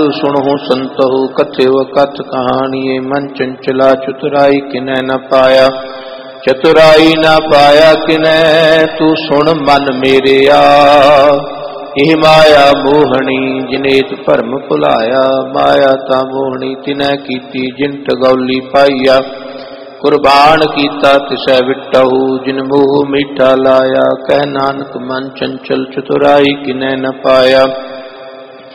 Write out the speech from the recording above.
सुनहु संतहु कथेव कथ कहानिये मन चंचला चतुराई किनै न पाया। चतुराई न पाया किनै तू सुन मन मेरे एह माया मोहनी जिनेत भरम भुलाया। माया ता मोहनी तिनै कीती जिन टगौली पाईया। कुर्बान कीता तिसै विटहु जिन मोह मीठा लाया। कह नानक मन चंचल चतुराई किनै न पाया।